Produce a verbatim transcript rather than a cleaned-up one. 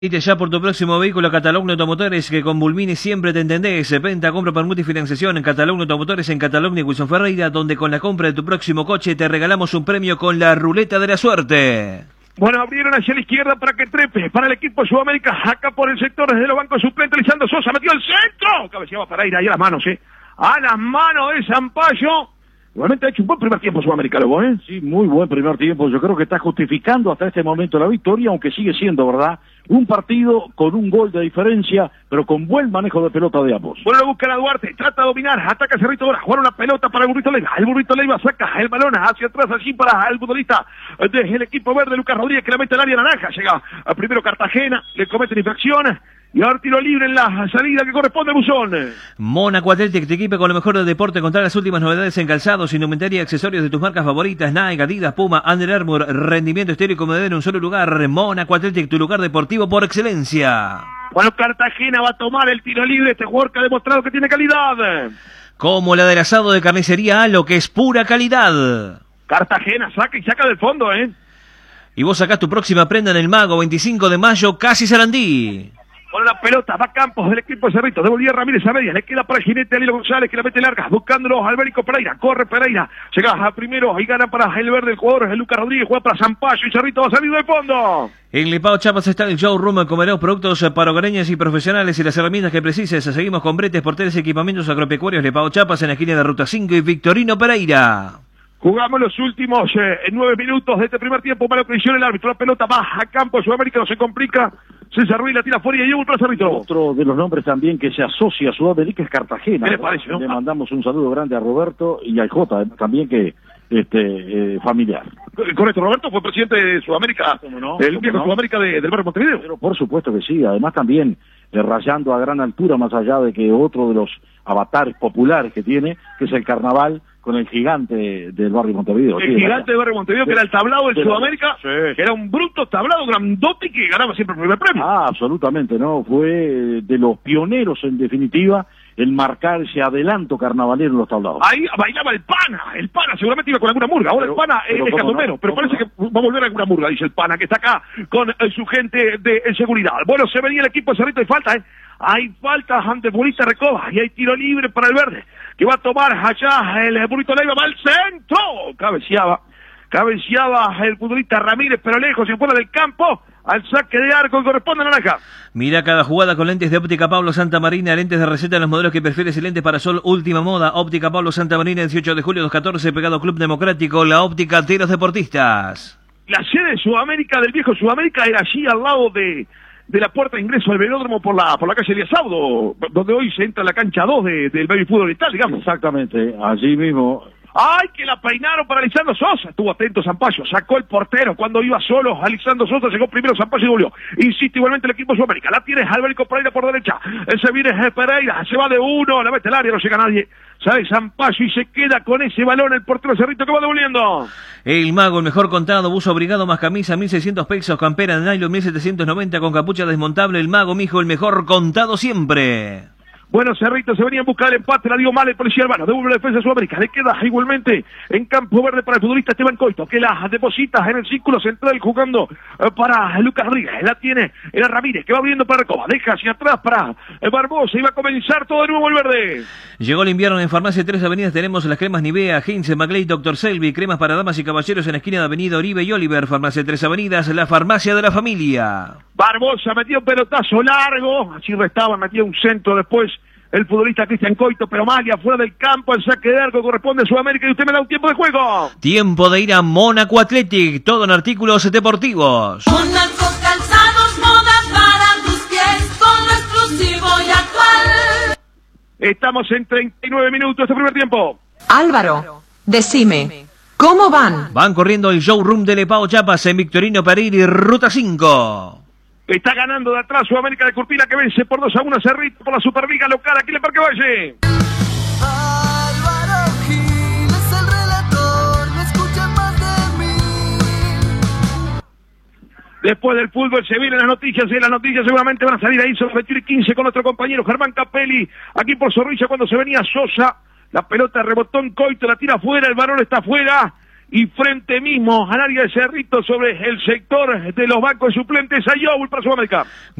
Viste ya por tu próximo vehículo a Catalogno Automotores, que con Bulmini siempre te entendés. Venta, compra, permuta y financiación en Catalogno Automotores, en Catalogno y Wilson Ferreira, donde con la compra de tu próximo coche te regalamos un premio con la ruleta de la suerte. Bueno, abrieron hacia la izquierda para que trepe para el equipo Sudamérica, acá por el sector desde los bancos suplentes. Lisandro Sosa metió el centro, cabeceaba para ir ahí a las manos, eh. A las manos de Sampaio. Igualmente ha hecho un buen primer tiempo Sudamérica, Lobo, ¿eh? Sí, muy buen primer tiempo. Yo creo que está justificando hasta este momento la victoria, aunque sigue siendo, ¿verdad?, un partido con un gol de diferencia, pero con buen manejo de pelota de ambos. Bueno, lo busca a Duarte, trata de dominar, ataca Cerrito ahora, juega una pelota para el Burrito Leiva. El Burrito Leiva saca el balón hacia atrás, allí para el futbolista desde el equipo verde, Lucas Rodríguez, que la mete al área naranja. Llega a primero Cartagena, le cometen infracción. Y ahora tiro libre en la salida que corresponde a Buzón. Mónaco Athletic te equipe con lo mejor del deporte, contra las últimas novedades en calzados, indumentaria y accesorios de tus marcas favoritas: Nike, Adidas, Puma, Under Armour. Rendimiento estéreo y comodidad en un solo lugar. Mónaco Athletic, tu lugar deportivo por excelencia. Bueno, Cartagena va a tomar el tiro libre. Este jugador que ha demostrado que tiene calidad. Como la del asado de carnicería Alo, que es pura calidad. Cartagena saca y saca del fondo, ¿eh? Y vos sacás tu próxima prenda en el Mago, veinticinco de mayo, Casi Sarandí. Con la pelota, va Campos del equipo de Cerrito, devolvía Ramírez a medias, le queda para el jinete Alilo González, que la mete larga, buscándolo Albérico Pereira, corre Pereira, llega a primero y gana para el verde, el jugador es Lucas Rodríguez, juega para Sampaio y Cerrito va a salir de fondo. En Lepao Chiapas está el showroom con variados productos para hogareños y profesionales y las herramientas que precises. Seguimos con bretes, porteles y equipamientos agropecuarios. Lepao Chiapas en la esquina de Ruta cinco y Victorino Pereira. Jugamos los últimos eh, nueve minutos de este primer tiempo para la el árbitro. La pelota va a campo, Sudamérica no se complica. César Ruiz la tira fuera y lleva un Cerrito. Otro de los nombres también que se asocia a Sudamérica es Cartagena. ¿Qué le parece, no? Le mandamos un saludo grande a Roberto y al Jota, también que este eh, familiar. Correcto, Roberto fue presidente de Sudamérica, no? el viejo no? Sudamérica de, del barrio Montevideo. Pero por supuesto que sí, además también eh, rayando a gran altura, más allá de que otro de los avatares populares que tiene, que es el carnaval, con el gigante del barrio Montevideo. El sí, gigante del barrio Montevideo, que era el tablado del de Sudamérica, sí. que era un bruto tablado grandote y que ganaba siempre el primer premio. Ah, absolutamente, ¿no? Fue de los pioneros, en definitiva, en marcar ese adelanto carnavalero en los tablados. Ahí bailaba el Pana, el Pana seguramente iba con alguna murga, ahora pero, el Pana pero es candomero, no, pero parece no? que va a volver a alguna murga, dice el Pana, que está acá con eh, su gente de eh, seguridad. Bueno, se venía el equipo de Cerrito y falta, ¿eh? Hay faltas ante Futbolista Recoba y hay tiro libre para el verde, que va a tomar allá el Burrito Leiva, va al centro, cabeceaba, cabeceaba el futbolista Ramírez, pero lejos y fuera del campo, al saque de arco corresponde a Naranja. Mira cada jugada con lentes de Óptica Pablo Santa Marina, lentes de receta en los modelos que prefieres y lentes para sol última moda. Óptica Pablo Santa Marina, dieciocho de julio doscientos catorce, pegado Club Democrático, la óptica de los deportistas. La sede de Sudamérica, del viejo Sudamérica, era allí al lado de... de la puerta de ingreso al velódromo por la por la calle Elías Saudo, donde hoy se entra la cancha dos de, del baby fútbol oriental, digamos. Exactamente, allí mismo. ¡Ay, que la peinaron para Lisandro Sosa! Estuvo atento Sampaio, sacó el portero cuando iba solo a Lisandro Sosa, llegó primero Sampaio y volvió. Insiste igualmente el equipo de Sudamérica, la tiene Albérico Pereira por derecha, ese viene Pereira, se va de uno, la mete al área, no llega nadie. Sale Sampaio y se queda con ese balón el portero Cerrito que va devolviendo. El Mago, el mejor contado, buzo abrigado más camisa, mil seiscientos pesos, campera de nylon, mil setecientos noventa con capucha desmontable. El Mago, mijo, el mejor contado siempre. Bueno, Cerrito se venía en busca del empate, la dio mal el policía Albano, devuelve la defensa de Sudamérica, le queda igualmente en campo verde para el futbolista Esteban Coito, que la deposita en el círculo central jugando para Lucas Rodríguez, la tiene era Ramírez, que va abriendo para Recoba, deja hacia atrás para Barbosa, y va a comenzar todo de nuevo el verde. Llegó el invierno en Farmacia Tres Avenidas, tenemos las cremas Nivea, Heinz, Maclay, Doctor Selvi, cremas para damas y caballeros en la esquina de Avenida Oribe y Oliver. Farmacia Tres Avenidas, la farmacia de la familia. Barbosa metió un pelotazo largo, así restaba, metió un centro después el futbolista Cristian Coito, pero Malia fuera del campo, el saque de arco corresponde a Sudamérica y usted me da un tiempo de juego. Tiempo de ir a Mónaco Athletic, todo en artículos deportivos. Mónaco Calzados, moda para tus pies, con lo exclusivo y actual. Estamos en treinta y nueve minutos de este primer tiempo. Álvaro, decime, ¿cómo van? Van corriendo el showroom de Lepao Chiapas en Victorino Pereira y Ruta cinco. Está ganando de atrás Sudamérica de Curpina, que vence por dos a uno a Cerrito por la Superliga local aquí en el Parque Valle. Álvaro Gil es el relator, no escuchen más de mí. Después del fútbol se vienen las noticias, y las noticias seguramente van a salir ahí sobre veintiuno y quince con nuestro compañero Germán Capelli, aquí por Zorrilla cuando se venía Sosa, la pelota rebotó en Coito, la tira afuera, el balón está afuera, y frente mismo al área de Cerrito sobre el sector de los bancos suplentes. Ayobul para Sudamérica.